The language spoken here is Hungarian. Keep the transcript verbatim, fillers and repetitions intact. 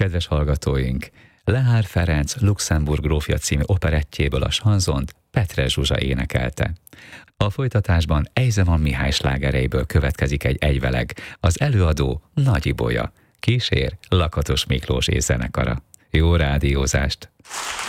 Kedves hallgatóink, Lehár Ferenc Luxemburg grófja című operettjéből a sanzont Petre Zsuzsa énekelte. A folytatásban Ejzeman Mihály slágereiből következik egy egyveleg, az előadó Nagy Ibolya, kísér Lakatos Miklós és zenekara. Jó rádiózást!